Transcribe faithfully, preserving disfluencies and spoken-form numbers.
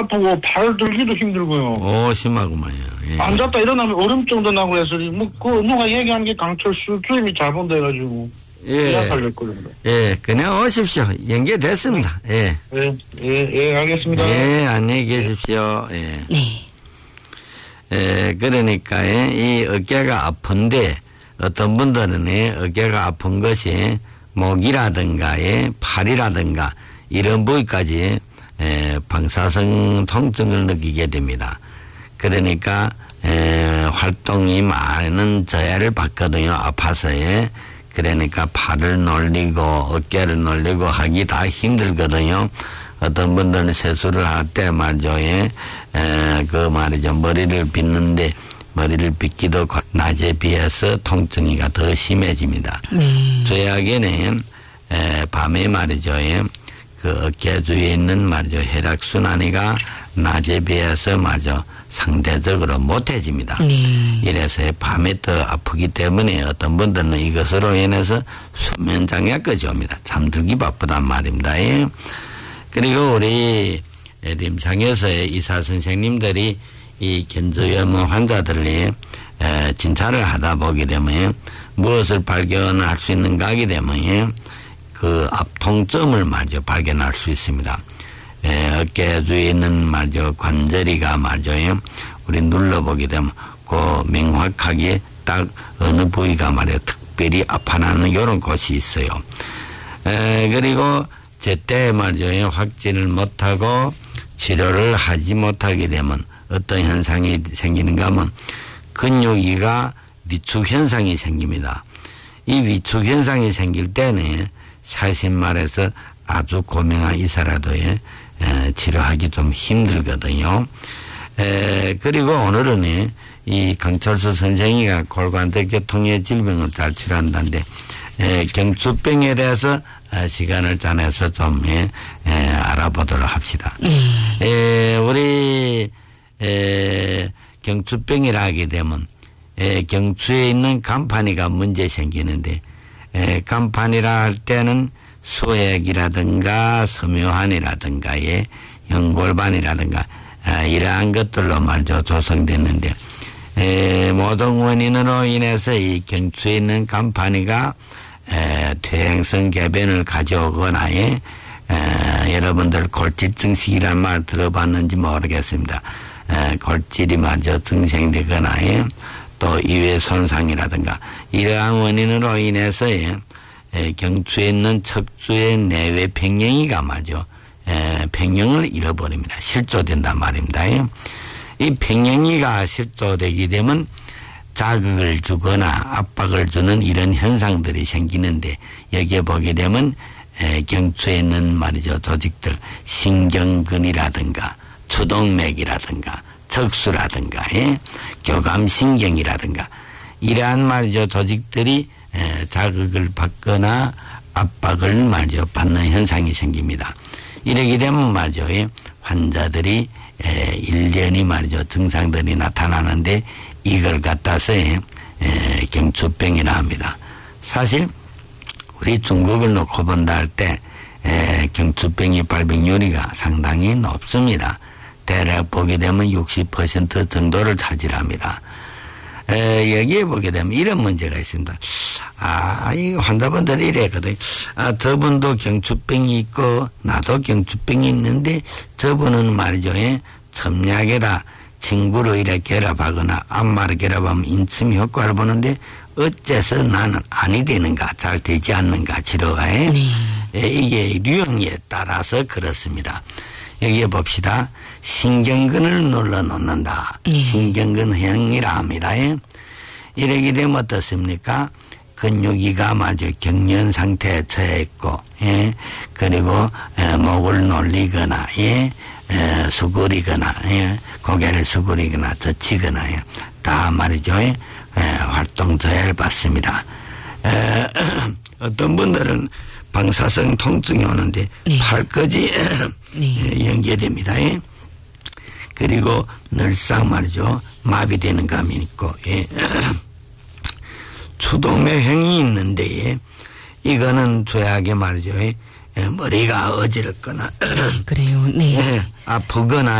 아프고 팔 들기도 힘들고요. 오, 심하구만요. 예. 앉았다 일어나면 얼음 정도 나고 해서 뭐그 누가 얘기하는 게 강철수 주임이 잘 본다 해가지고 예. 예약할 겁니다. 예, 그냥 오십시오. 연계됐습니다. 예. 예, 예, 예, 알겠습니다. 예, 안녕히 계십시오. 예. 네. 예, 그러니까 이 어깨가 아픈데 어떤 분들은 어깨가 아픈 것이 목이라든가 팔이라든가 이런 부위까지 에, 방사성 통증을 느끼게 됩니다. 그러니까 에, 활동이 많은 저해를 받거든요. 아파서. 예. 그러니까 팔을 놀리고 어깨를 놀리고 하기 다 힘들거든요. 어떤 분들은 세수를 할 때 말이죠. 예. 에, 그 말이죠. 머리를 빗는데 머리를 빗기도 낮에 비해서 통증이가 더 심해집니다. 네. 저약에는 에, 밤에 말이죠. 예. 그 어깨 주위에 있는 말이죠. 혈액순환이가 낮에 비해서 말이죠. 상대적으로 못해집니다. 네. 이래서 밤에 더 아프기 때문에 어떤 분들은 이것으로 인해서 수면 장애까지 옵니다. 잠들기 바쁘단 말입니다. 예. 그리고 우리 림상에서의 의사 선생님들이 이 견저염 환자들이 에, 진찰을 하다 보게 되면 무엇을 발견할 수 있는가 하게 되면 그 앞통점을 말이죠 발견할 수 있습니다. 에, 어깨 주위에 있는 말이죠 관절이가 말이죠 우리 눌러보게 되면 그 명확하게 딱 어느 부위가 말이죠 특별히 아파하는 이런 곳이 있어요. 에, 그리고 제때 말이죠 확진을 못하고 치료를 하지 못하게 되면 어떤 현상이 생기는가 하면 근육이가 위축 현상이 생깁니다. 이 위축 현상이 생길 때는 사실 말해서 아주 고명한 의사라도 에, 치료하기 좀 힘들거든요. 에, 그리고 오늘은 이 강철수 선생이가 골관대교통의 질병을 잘 치료한다는데 에, 경추병에 대해서 시간을 짜내서 좀 에, 에, 알아보도록 합시다. 네. 에, 우리 에, 경추병이라 하게 되면 에, 경추에 있는 간판이가 문제 생기는데 에, 간판이라 할 때는 수액이라든가 섬유환이라든가의 연골반이라든가 아, 이러한 것들로 말이죠 조성됐는데 에, 모든 원인으로 인해서 이 경추에 있는 간판이가 에, 퇴행성 개변을 가져오거나 에, 에, 여러분들 골질증식이란 말 들어봤는지 모르겠습니다. 에, 골질이 말이죠 증생되거나 에, 또 이외 손상이라든가 이러한 원인으로 인해서 에, 에, 경추에 있는 척추의 내외 평형이가 말이죠 에, 평형을 잃어버립니다. 실조된단 말입니다. 에. 이 평형이가 실조되게 되면 자극을 주거나 압박을 주는 이런 현상들이 생기는데 여기에 보게 되면 에, 경추에 있는 말이죠 조직들 신경근이라든가 추동맥이라든가 척수라든가 예? 교감신경이라든가 이러한 말이죠 조직들이 에, 자극을 받거나 압박을 말이죠 받는 현상이 생깁니다. 이렇게 되면 말이죠 예? 환자들이 에, 일련이 말이죠 증상들이 나타나는데 이걸 갖다서 에, 경추병이라 합니다. 사실 우리 중국을 놓고 본다 할 때 경추병의 발병률이가 상당히 높습니다. 대략 보게 되면 육십 퍼센트 정도를 차지합니다. 에, 여기에 보게 되면 이런 문제가 있습니다. 아, 이 환자분들이 이랬거든. 아, 저분도 경추병이 있고 나도 경추병이 있는데 저분은 말이죠. 예, 첨약에다 친구를 이렇게 결합하거나 안마를 결합하면 인침 효과를 보는데 어째서 나는 아니 되는가 잘 되지 않는가 치료가 네. 예, 이게 유형에 따라서 그렇습니다. 여기에 봅시다. 신경근을 눌러놓는다. 네. 신경근형이라 합니다. 예. 이렇게 되면 어떻습니까? 근육이가 마저 경련 상태에 처해 있고 예. 그리고 에, 목을 놀리거나 예. 에, 수그리거나 예. 고개를 수그리거나 젖히거나 예. 다 말이죠. 예. 에, 활동 저해를 받습니다. 에, 어떤 분들은 방사성 통증이 오는데 네. 팔까지 네. 연계됩니다. 예. 그리고 늘상 말이죠. 마비되는 감이 있고 예. 추동맥형이 있는데 예. 이거는 조약에 말이죠. 예. 머리가 어지럽거나 그래요. 네. 예. 아프거나